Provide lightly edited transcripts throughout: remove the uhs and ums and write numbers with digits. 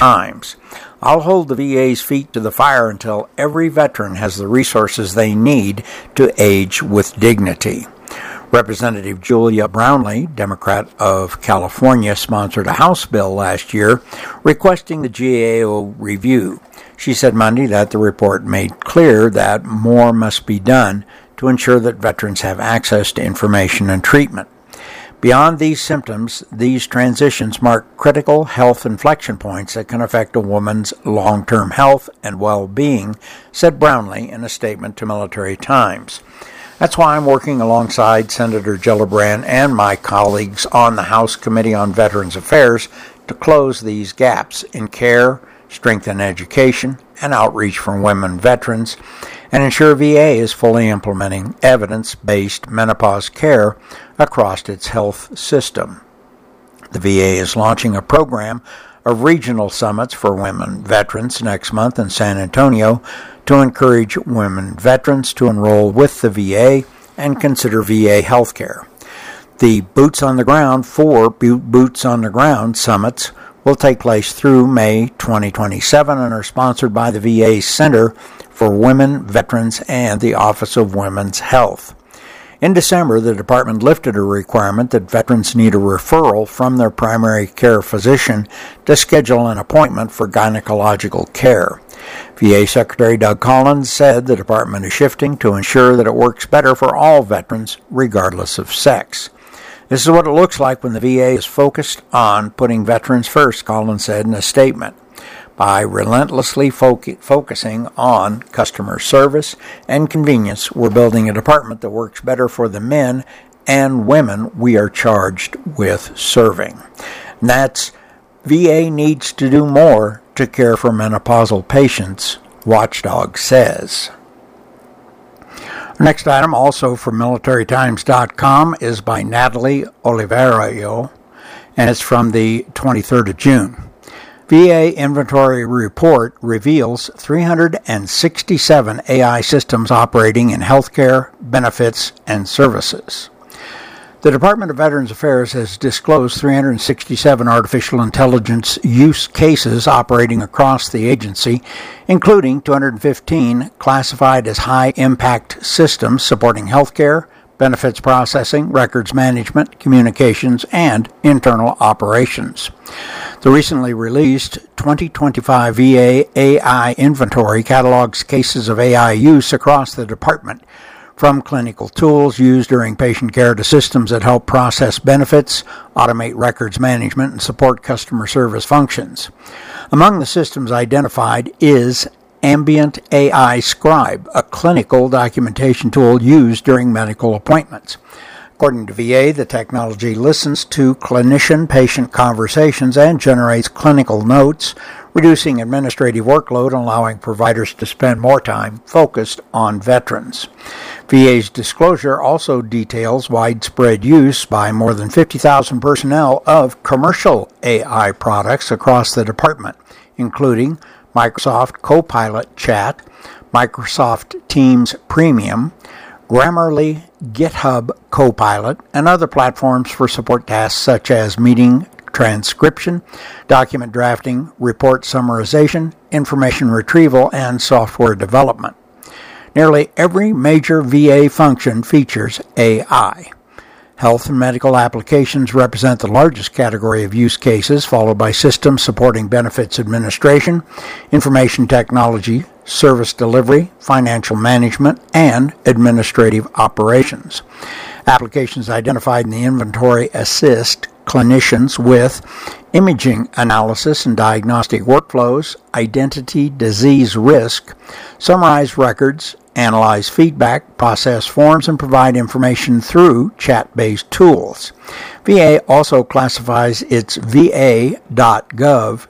Times. I'll hold the VA's feet to the fire until every veteran has the resources they need to age with dignity. Representative Julia Brownley, Democrat of California, sponsored a House bill last year requesting the GAO review. She said Monday that the report made clear that more must be done to ensure that veterans have access to information and treatment. Beyond these symptoms, these transitions mark critical health inflection points that can affect a woman's long-term health and well-being, said Brownley in a statement to Military Times. That's why I'm working alongside Senator Gillibrand and my colleagues on the House Committee on Veterans Affairs to close these gaps in care, strengthen education, and outreach for women veterans, and ensure VA is fully implementing evidence-based menopause care across its health system. The VA is launching a program of regional summits for women veterans next month in San Antonio to encourage women veterans to enroll with the VA and consider VA health care. The Boots on the Ground summits will take place through May 2027 and are sponsored by the VA Center for Women Veterans and the Office of Women's Health. In December, the department lifted a requirement that veterans need a referral from their primary care physician to schedule an appointment for gynecological care. VA Secretary Doug Collins said the department is shifting to ensure that it works better for all veterans, regardless of sex. This is what it looks like when the VA is focused on putting veterans first, Collins said in a statement. By relentlessly focusing on customer service and convenience, we're building a department that works better for the men and women we are charged with serving. And that's VA needs to do more to care for menopausal patients, Watchdog says. Our next item, also from MilitaryTimes.com, is by Natalie Oliverio, and it's from the 23rd of June. VA Inventory Report reveals 367 AI systems operating in healthcare, benefits, and services. The Department of Veterans Affairs has disclosed 367 artificial intelligence use cases operating across the agency, including 215 classified as high-impact systems supporting healthcare, benefits processing, records management, communications, and internal operations. The recently released 2025 VA AI Inventory catalogs cases of AI use across the department, from clinical tools used during patient care to systems that help process benefits, automate records management, and support customer service functions. Among the systems identified is Ambient AI Scribe, a clinical documentation tool used during medical appointments. According to VA, the technology listens to clinician-patient conversations and generates clinical notes, reducing administrative workload and allowing providers to spend more time focused on veterans. VA's disclosure also details widespread use by more than 50,000 personnel of commercial AI products across the department, including Microsoft Copilot Chat, Microsoft Teams Premium, Grammarly GitHub Copilot, and other platforms for support tasks such as meeting transcription, document drafting, report summarization, information retrieval, and software development. Nearly every major VA function features AI. Health and medical applications represent the largest category of use cases, followed by systems supporting benefits administration, information technology, service delivery, financial management, and administrative operations. Applications identified in the inventory assist clinicians with imaging analysis and diagnostic workflows, identity disease risk, summarize records, analyze feedback, process forms, and provide information through chat-based tools. VA also classifies its VA.gov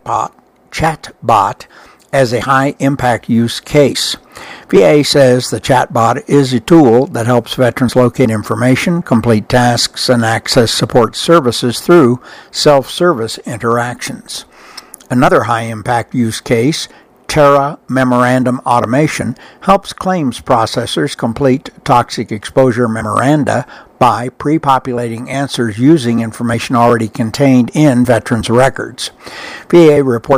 chatbot as a high-impact use case. VA says the chatbot is a tool that helps veterans locate information, complete tasks, and access support services through self-service interactions. Another high-impact use case, Terra Memorandum Automation, helps claims processors complete toxic exposure memoranda by pre-populating answers using information already contained in veterans' records. VA reports